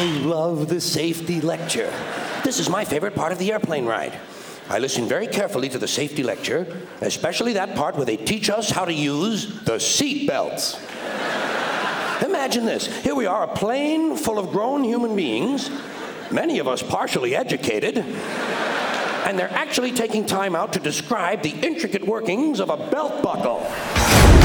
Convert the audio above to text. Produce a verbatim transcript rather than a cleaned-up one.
I love the safety lecture. This is my favorite part of the airplane ride. I listen very carefully to the safety lecture, especially that part where they teach us how to use the seat belts. Imagine this. Here we are, a plane full of grown human beings, many of us partially educated, and they're actually taking time out to describe the intricate workings of a belt buckle.